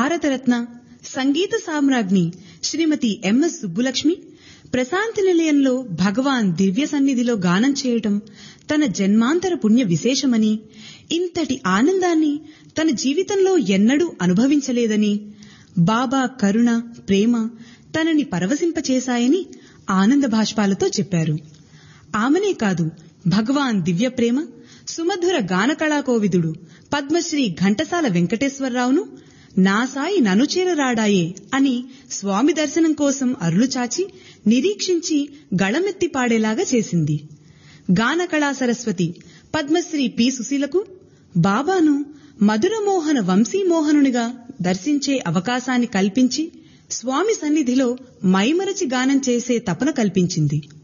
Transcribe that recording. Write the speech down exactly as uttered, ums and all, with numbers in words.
భారతరత్న సంగీత సామ్రాజ్ఞి శ్రీమతి MS Subbulakshmi Prashanti నిలయంలో భగవాన్ దివ్య సన్నిధిలో గానం చేయటం తన జన్మాంతర పుణ్య విశేషమని, ఇంతటి ఆనందాన్ని తన జీవితంలో ఎన్నడూ అనుభవించలేదని, బాబా కరుణ ప్రేమ తనని పరవశింపచేశాయని ఆనంద భాష్పాలతో చెప్పారు. ఆమెనే కాదు, భగవాన్ దివ్య ప్రేమ సుమధుర గానకళాకోవిదుడు పద్మశ్రీ ఘంటసాల వెంకటేశ్వరరావును నా సాయి ననుచేరరాడాయే అని స్వామి దర్శనం కోసం అరులుచాచి నిరీక్షించి గళమెత్తి పాడేలాగా చేసింది. గానకళా సరస్వతి పద్మశ్రీ పి సుశీలకు బాబాను మధురమోహన వంశీమోహనునిగా దర్శించే అవకాశాన్ని కల్పించి స్వామి సన్నిధిలో మైమరచి గానం చేసే తపన కల్పించింది.